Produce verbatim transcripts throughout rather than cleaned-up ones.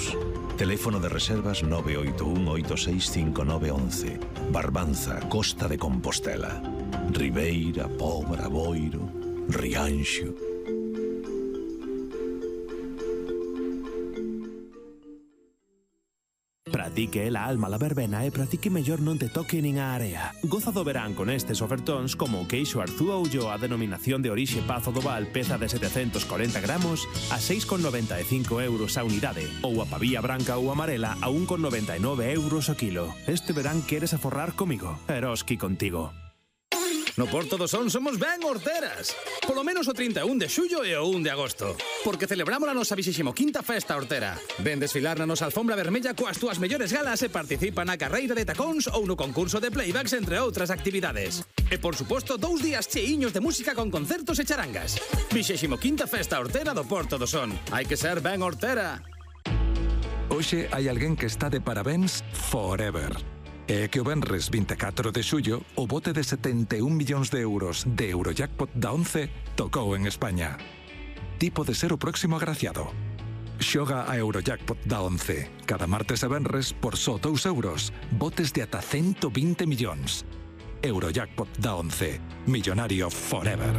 euros. Teléfono de reservas nove oito un oito seis cinco nove once. Barbanza, Costa de Compostela. Ribeira, Pobra, Boiro, Rianxo. Pratique la alma la verbena e pratique mellor non te toque nin a area. Goza do verán con estes ofertóns como o queixo Arzúa Ulloa a denominación de orixe Pazo do Val peza de setecentos corenta gramos a seis con noventa e cinco euros a unidade ou a pavía branca ou amarela a un con noventa e nove euros o kilo. Este verán queres aforrar comigo? Eroski contigo. No Porto do Son somos ben horteras. Polo menos o trinta e un de xullo e o un de agosto. Porque celebramos a nosa vixésimo quinta festa hortera. Ven desfilar na nosa alfombra vermella coas túas mellores galas e participa na carreira de tacóns ou no concurso de playbacks, entre outras actividades. E por suposto, dous días cheiños de música con concertos e charangas. vixésimo quinta festa hortera do Porto do Son. Hai que ser ben hortera. Hoxe hai alguén que está de parabéns forever. É que o venres vinte e catro de xullo o bote de setenta e un millóns de euros de Eurojackpot da once tocou en España. Ti pode ser o próximo agraciado. Xoga a Eurojackpot da once. Cada martes e venres por só dous euros. Botes de ata ciento vinte millóns. Eurojackpot da once. Millonario forever.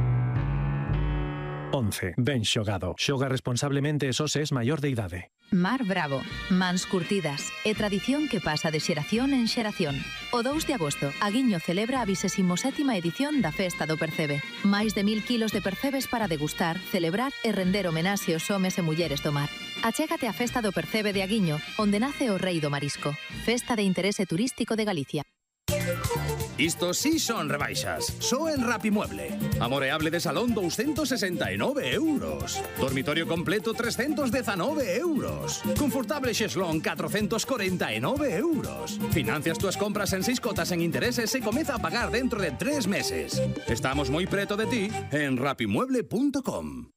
once. Ben xogado. Xoga responsablemente e só se es maior de idade. Mar Bravo, mans curtidas e tradición que pasa de xeración en xeración. O dous de agosto, Aguiño celebra a vixésima sétima edición da Festa do Percebe. Máis de mil kilos de percebes para degustar, celebrar e render homenaxe aos homes e mulleres do mar. Achégate á Festa do Percebe de Aguiño, onde nace o rei do marisco. Festa de interese turístico de Galicia. Isto sí son rebaixas. Só en Rapimueble. Amoreable de salón doscientos sesenta e nove euros. Dormitorio completo trescientos diecinueve euros. Confortable xeslón cuatrocientos cuarenta e nove euros. Financias túas compras en seis cotas en intereses e comeza a pagar dentro de tres meses. Estamos moi preto de ti en rapimueble punto com.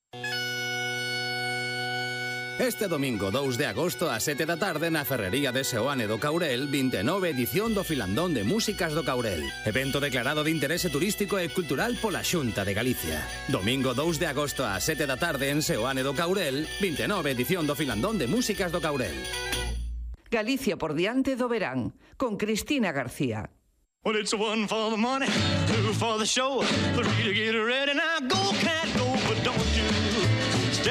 Este domingo dous de agosto a sete da tarde na Ferrería de Seoane do Caurel, vinte e nove edición do Filandón de Músicas do Caurel. Evento declarado de interese turístico e cultural pola Xunta de Galicia. Domingo dous de agosto a sete da tarde en Seoane do Caurel, vinte e nove edición do Filandón de Músicas do Caurel. Galicia por diante do verán, con Cristina García. Well, it's one for the money, two for the show, three to get ready. Now go, cat, go, but don't you